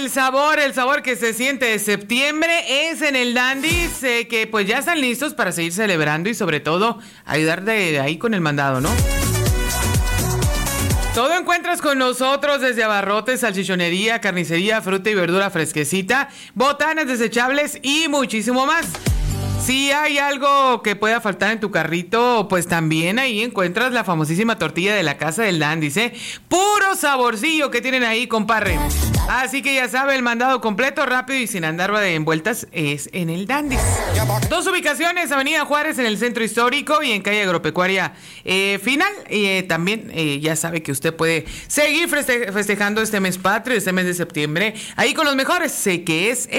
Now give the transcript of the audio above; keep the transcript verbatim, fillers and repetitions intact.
el sabor, el sabor que se siente de septiembre es en el Dandy's, eh, que pues ya están listos para seguir celebrando y sobre todo ayudar de ahí con el mandado, ¿no? Todo encuentras con nosotros desde abarrotes, salchichonería, carnicería, fruta y verdura fresquecita, botanas desechables y muchísimo más. Si hay algo que pueda faltar en tu carrito, pues también ahí encuentras la famosísima tortilla de la casa del Dandy's, ¿eh? Puro saborcillo que tienen ahí, compadre. Así que ya sabe, el mandado completo, rápido y sin andar de envueltas es en el Dandy's. Dos ubicaciones, Avenida Juárez en el Centro Histórico y en Calle Agropecuaria eh, Final. Eh, también eh, ya sabe que usted puede seguir feste- festejando este mes patrio, este mes de septiembre, ahí con los mejores, sé que es...